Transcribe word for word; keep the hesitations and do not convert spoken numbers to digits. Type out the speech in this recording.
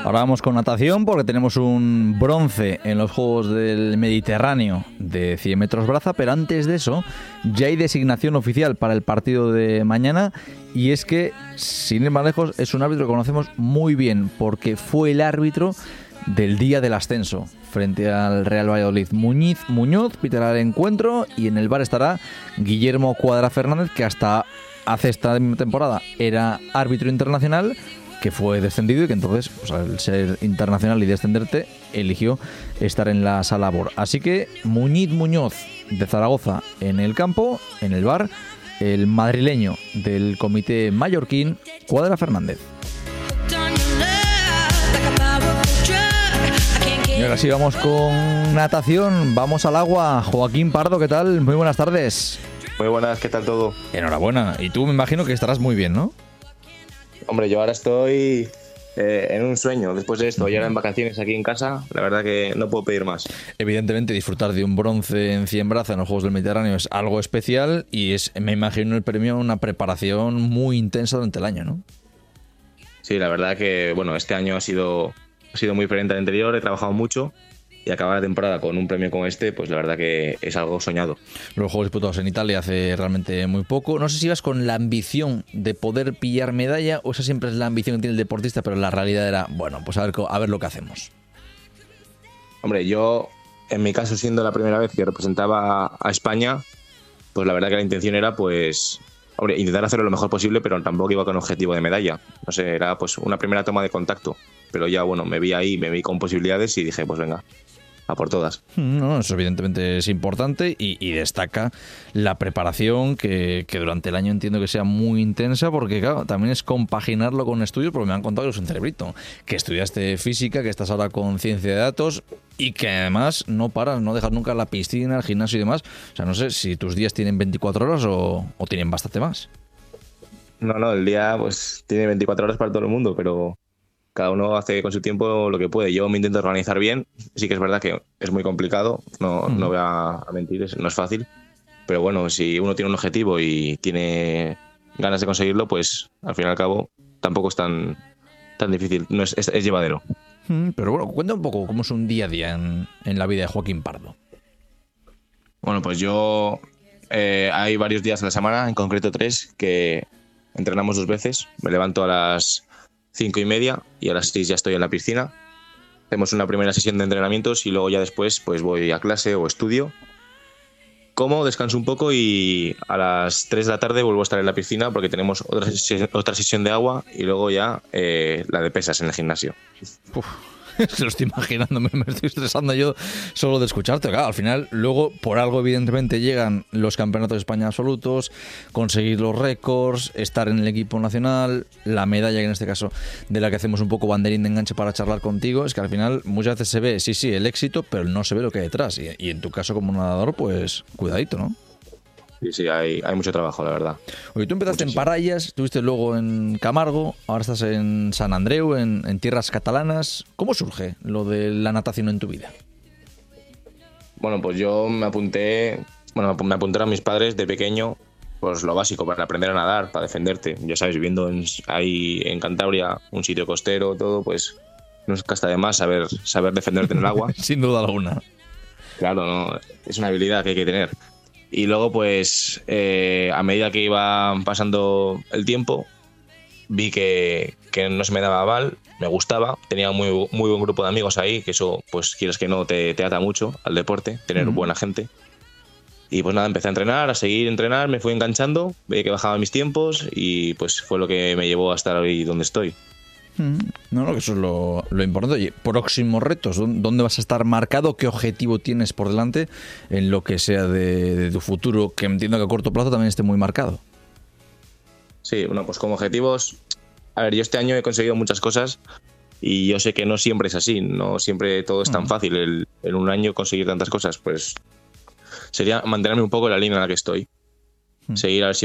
Ahora vamos con natación porque tenemos un bronce en los Juegos del Mediterráneo de cien metros braza, pero antes de eso ya hay designación oficial para el partido de mañana, y es que, sin ir más lejos, es un árbitro que conocemos muy bien porque fue el árbitro del día del ascenso frente al Real Valladolid. Muñiz Muñoz pitará el encuentro y en el V A R estará Guillermo Cuadra Fernández, que hasta hace esta temporada era árbitro internacional, que fue descendido y que entonces, pues, al ser internacional y descenderte, eligió estar en la sala B O R. Así que Muñiz Muñoz de Zaragoza en el campo, en el V A R, el madrileño del comité mallorquín, Cuadra Fernández. Y ahora sí vamos con natación, vamos al agua. Joaquín Pardo, ¿qué tal? Muy buenas tardes. Muy buenas, ¿qué tal todo? Enhorabuena. Y tú me imagino que estarás muy bien, ¿no? Hombre, yo ahora estoy eh, en un sueño después de esto. Y ahora en vacaciones aquí en casa, la verdad que no puedo pedir más. Evidentemente, disfrutar de un bronce en cien braza en los Juegos del Mediterráneo es algo especial y es, me imagino, el premio a una preparación muy intensa durante el año, ¿no? Sí, la verdad que, bueno, este año ha sido, ha sido muy diferente al anterior, he trabajado mucho. Y acabar la temporada con un premio como este, pues la verdad que es algo soñado. Los Juegos disputados en Italia hace realmente muy poco. No sé si ibas con la ambición de poder pillar medalla o esa siempre es la ambición que tiene el deportista, pero la realidad era, bueno, pues a ver, a ver lo que hacemos. Hombre, yo, en mi caso, siendo la primera vez que representaba a España, pues la verdad que la intención era, pues, hombre, intentar hacerlo lo mejor posible, pero tampoco iba con objetivo de medalla. No sé, era pues una primera toma de contacto. Pero ya, bueno, me vi ahí, me vi con posibilidades y dije, pues venga, a por todas. No, eso evidentemente es importante y, y destaca la preparación que, que durante el año entiendo que sea muy intensa, porque claro, también es compaginarlo con estudios, porque me han contado que es un cerebrito, que estudiaste física, que estás ahora con ciencia de datos y que además no paras, no dejas nunca la piscina, el gimnasio y demás. O sea, no sé si tus días tienen veinticuatro horas o, o tienen bastante más. No, no, el día pues tiene veinticuatro horas para todo el mundo, pero cada uno hace con su tiempo lo que puede. Yo me intento organizar bien. Sí que es verdad que es muy complicado, no, mm. no voy a mentir, no es fácil. Pero bueno, si uno tiene un objetivo y tiene ganas de conseguirlo, pues al fin y al cabo tampoco es tan, tan difícil, no es, es, es llevadero. Pero bueno, cuenta un poco cómo es un día a día en, en la vida de Joaquín Pardo. Bueno, pues yo eh, hay varios días a la semana, en concreto tres, que entrenamos dos veces. Me levanto a las cinco y media y a las seis ya estoy en la piscina. Hacemos una primera sesión de entrenamientos y luego ya después pues voy a clase o estudio. Como, descanso un poco y a las tres de la tarde vuelvo a estar en la piscina porque tenemos otra sesión, otra sesión de agua y luego ya eh, la de pesas en el gimnasio. Uf. Se lo estoy imaginando, me estoy estresando yo solo de escucharte. Claro, al final, luego, por algo, evidentemente, llegan los campeonatos de España absolutos, conseguir los récords, estar en el equipo nacional, la medalla, que en este caso, de la que hacemos un poco banderín de enganche para charlar contigo, es que al final muchas veces se ve, sí, sí, el éxito, pero no se ve lo que hay detrás. Y, y en tu caso, como nadador, pues, cuidadito, ¿no? Sí, sí, hay, hay mucho trabajo, la verdad. Oye, tú empezaste Muchísimo. en Parallas, estuviste luego en Camargo, ahora estás en Sant Andreu, en, en tierras catalanas. ¿Cómo surge lo de la natación en tu vida? Bueno, pues yo me apunté, bueno, me apuntaron mis padres de pequeño, pues lo básico, para aprender a nadar, para defenderte. Ya sabes, viviendo en, ahí en Cantabria, un sitio costero, todo, pues no es casta de más saber, saber defenderte en el agua. Sin duda alguna. Claro, no, es una habilidad que hay que tener. Y luego, pues, eh, a medida que iba pasando el tiempo, vi que, que no se me daba mal, me gustaba, tenía muy, muy buen grupo de amigos ahí, que eso, pues, quieres que no, te, te ata mucho al deporte, tener uh-huh. buena gente. Y pues nada, empecé a entrenar, a seguir a entrenar, me fui enganchando, veía que bajaba mis tiempos y pues fue lo que me llevó a estar hoy donde estoy. No, no, que eso es lo, lo importante. Oye, próximos retos, ¿dónde vas a estar marcado? ¿Qué objetivo tienes por delante en lo que sea de, de tu futuro? Que entiendo que a corto plazo también esté muy marcado. Sí, bueno, pues como objetivos, a ver, yo este año he conseguido muchas cosas y yo sé que no siempre es así, no siempre todo es tan fácil. El, en un año conseguir tantas cosas, pues sería mantenerme un poco en la línea en la que estoy. Seguir a ver si